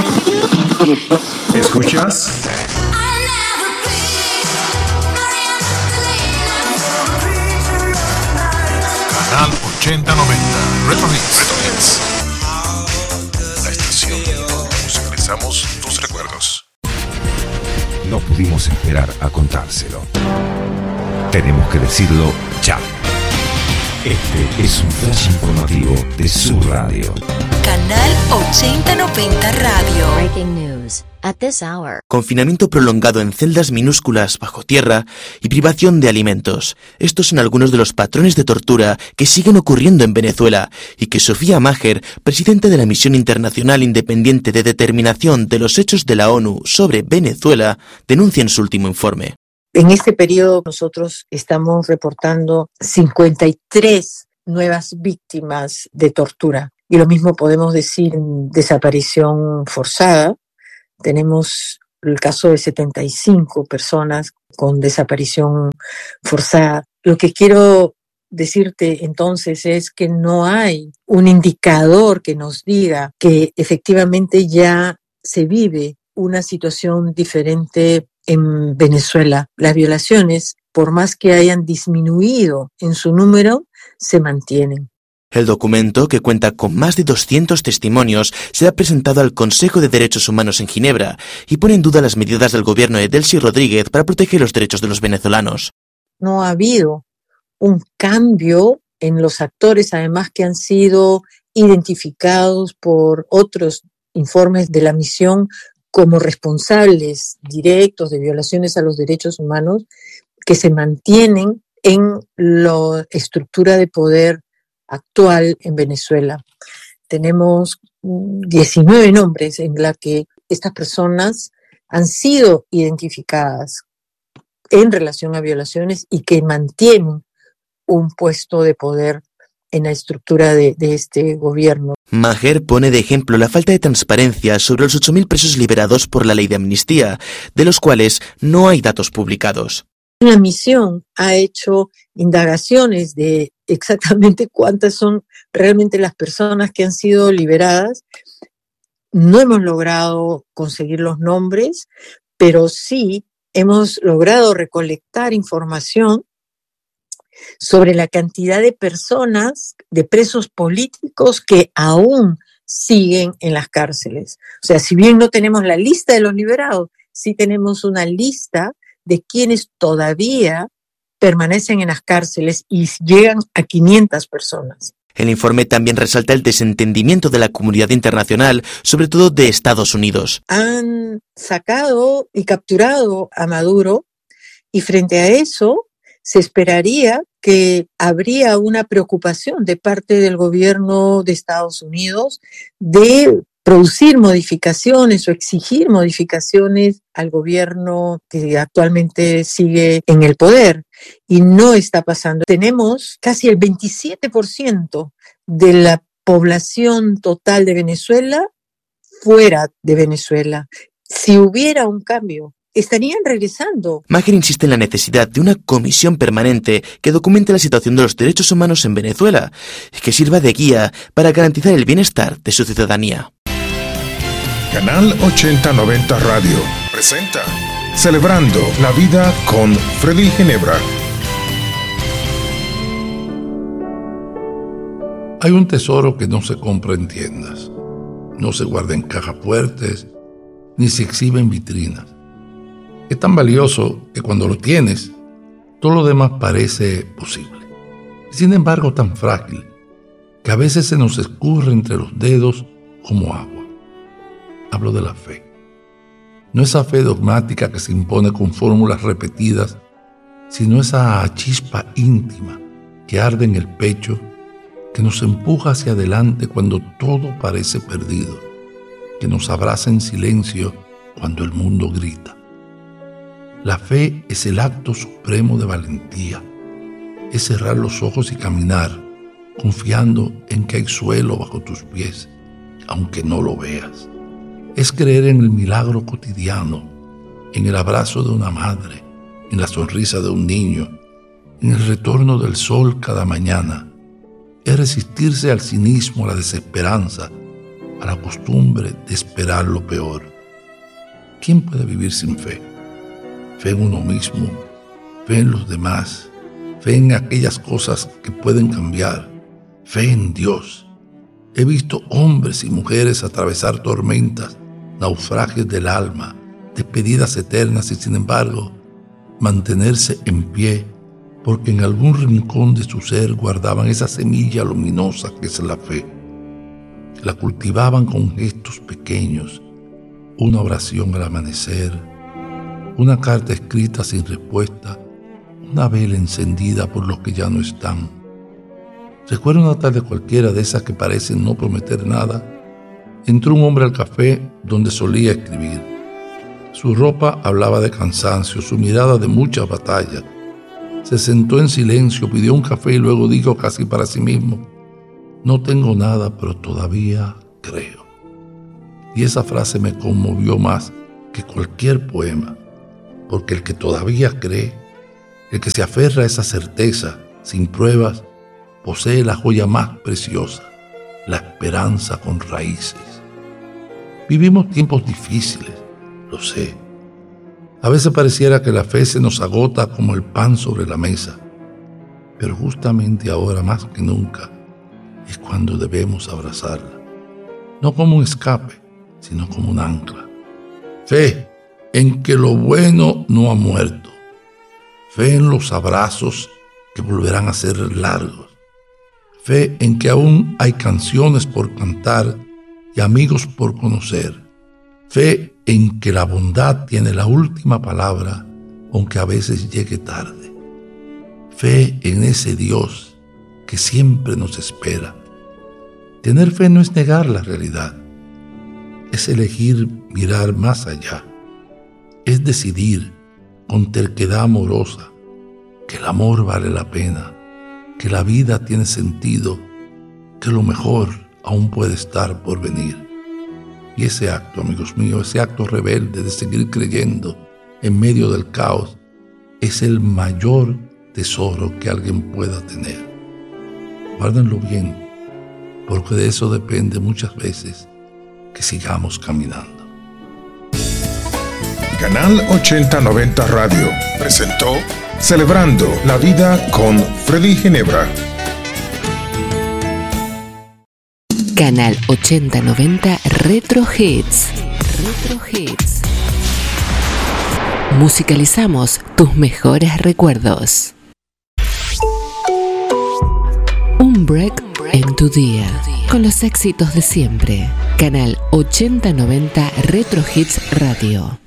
¿Escuchas? Canal 8090 Retro Hits. La estación donde musicalizamos tus recuerdos. No pudimos esperar a contárselo. Tenemos que decirlo ya. Este es un flash informativo de su radio. Canal 8090 Radio. Breaking news at this hour. Confinamiento prolongado en celdas minúsculas bajo tierra y privación de alimentos. Estos son algunos de los patrones de tortura que siguen ocurriendo en Venezuela y que Sofía Maher, presidenta de la Misión Internacional Independiente de Determinación de los Hechos de la ONU sobre Venezuela, denuncia en su último informe. En este periodo nosotros estamos reportando 53 nuevas víctimas de tortura. Y lo mismo podemos decir en desaparición forzada. Tenemos el caso de 75 personas con desaparición forzada. Lo que quiero decirte entonces es que no hay un indicador que nos diga que efectivamente ya se vive una situación diferente en Venezuela. Las violaciones, por más que hayan disminuido en su número, se mantienen. El documento, que cuenta con más de 200 testimonios, será presentado al Consejo de Derechos Humanos en Ginebra y pone en duda las medidas del gobierno de Delcy Rodríguez para proteger los derechos de los venezolanos. No ha habido un cambio en los actores, además que han sido identificados por otros informes de la misión como responsables directos de violaciones a los derechos humanos que se mantienen en la estructura de poder actual en Venezuela. Tenemos 19 nombres en la que estas personas han sido identificadas en relación a violaciones y que mantienen un puesto de poder en la estructura de este gobierno. Maher pone de ejemplo la falta de transparencia sobre los 8.000 presos liberados por la ley de amnistía, de los cuales no hay datos publicados. La misión ha hecho indagaciones de exactamente cuántas son realmente las personas que han sido liberadas. No hemos logrado conseguir los nombres, pero sí hemos logrado recolectar información sobre la cantidad de personas, de presos políticos que aún siguen en las cárceles. O sea, si bien no tenemos la lista de los liberados, sí tenemos una lista de quienes todavía permanecen en las cárceles y llegan a 500 personas. El informe también resalta el desentendimiento de la comunidad internacional, sobre todo de Estados Unidos. Han sacado y capturado a Maduro y frente a eso se esperaría que habría una preocupación de parte del gobierno de Estados Unidos de producir modificaciones o exigir modificaciones al gobierno que actualmente sigue en el poder. Y no está pasando. Tenemos casi el 27% de la población total de Venezuela fuera de Venezuela. Si hubiera un cambio, estarían regresando. Maher insiste en la necesidad de una comisión permanente que documente la situación de los derechos humanos en Venezuela y que sirva de guía para garantizar el bienestar de su ciudadanía. Canal 8090 Radio presenta Celebrando la Vida con Freddy Ginebra. Hay un tesoro que no se compra en tiendas, no se guarda en cajas fuertes, ni se exhibe en vitrinas. Es tan valioso que cuando lo tienes, todo lo demás parece posible. Y sin embargo tan frágil, que a veces se nos escurre entre los dedos como agua. Hablo de la fe. No esa fe dogmática que se impone con fórmulas repetidas, sino esa chispa íntima que arde en el pecho, que nos empuja hacia adelante cuando todo parece perdido, que nos abraza en silencio cuando el mundo grita. La fe es el acto supremo de valentía, es cerrar los ojos y caminar, confiando en que hay suelo bajo tus pies, aunque no lo veas. Es creer en el milagro cotidiano, en el abrazo de una madre, en la sonrisa de un niño, en el retorno del sol cada mañana. Es resistirse al cinismo, a la desesperanza, a la costumbre de esperar lo peor. ¿Quién puede vivir sin fe? Fe en uno mismo, fe en los demás, fe en aquellas cosas que pueden cambiar, fe en Dios. He visto hombres y mujeres atravesar tormentas, naufragios del alma, despedidas eternas y sin embargo mantenerse en pie porque en algún rincón de su ser guardaban esa semilla luminosa que es la fe. La cultivaban con gestos pequeños, una oración al amanecer, una carta escrita sin respuesta, una vela encendida por los que ya no están. Recuerdo una tarde cualquiera de esas que parecen no prometer nada. Entró un hombre al café donde solía escribir. Su ropa hablaba de cansancio, su mirada de muchas batallas. Se sentó en silencio, pidió un café y luego dijo casi para sí mismo: no tengo nada, pero todavía creo. Y esa frase me conmovió más que cualquier poema, porque el que todavía cree, el que se aferra a esa certeza sin pruebas, posee la joya más preciosa, la esperanza con raíces. Vivimos tiempos difíciles, lo sé. A veces pareciera que la fe se nos agota como el pan sobre la mesa, pero justamente ahora más que nunca es cuando debemos abrazarla, no como un escape, sino como un ancla. Fe en que lo bueno no ha muerto, fe en los abrazos que volverán a ser largos, fe en que aún hay canciones por cantar y amigos por conocer, fe en que la bondad tiene la última palabra, aunque a veces llegue tarde. Fe en ese Dios que siempre nos espera. Tener fe no es negar la realidad, es elegir mirar más allá, es decidir con terquedad amorosa que el amor vale la pena, que la vida tiene sentido, que lo mejor aún puede estar por venir. Y ese acto, amigos míos, ese acto rebelde de seguir creyendo en medio del caos, es el mayor tesoro que alguien pueda tener. Guárdenlo bien, porque de eso depende muchas veces que sigamos caminando. Canal 8090 Radio presentó Celebrando la Vida con Freddy Ginebra. Canal 8090 Retro Hits. Retro Hits. Musicalizamos tus mejores recuerdos. Un break en tu día con los éxitos de siempre. Canal 8090 Retro Hits Radio.